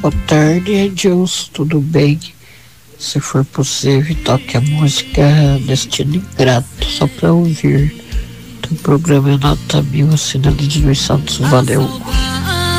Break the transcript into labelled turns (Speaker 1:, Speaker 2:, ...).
Speaker 1: Boa tarde, Edilson, tudo bem? Se for possível, toque a música Destino Ingrato, só pra ouvir. O programa é nota 1000, assinado de Luiz Santos, valeu.